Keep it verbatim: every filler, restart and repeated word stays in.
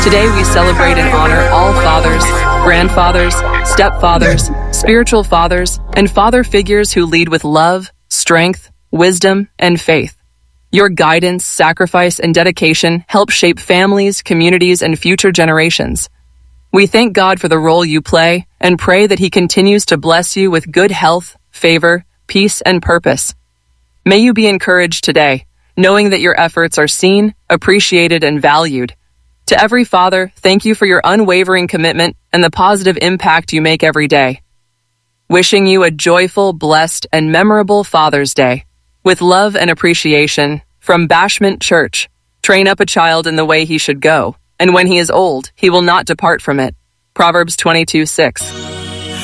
Today we celebrate and honor all fathers, grandfathers, stepfathers, spiritual fathers, and father figures who lead with love, strength, wisdom, and faith. Your guidance, sacrifice, and dedication help shape families, communities, and future generations. We thank God for the role you play and pray that He continues to bless you with good health, favor, peace, and purpose. May you be encouraged today, knowing that your efforts are seen, appreciated, and valued. To every father, thank you for your unwavering commitment and the positive impact you make every day. Wishing you a joyful, blessed, and memorable Father's Day. With love and appreciation, from Bashment Church. Train up a child in the way he should go, and when he is old, he will not depart from it. Proverbs twenty-two six.